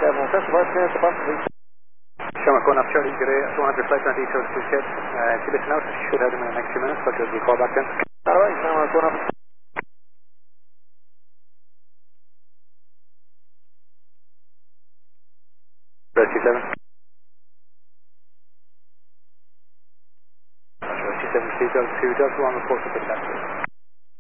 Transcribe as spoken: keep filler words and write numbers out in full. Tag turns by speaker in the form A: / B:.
A: seven, test the voice clearance, the bus, please.
B: Shamrock one up Charlie, get a two hundred flight twenty details to ship. Uh, if you listen out, should have them in the next few minutes, but we'll call back then.
A: Alright, Shamrock one up.
B: Rescue seven. Rescue seven, three Delta two, Delta one, report to the test.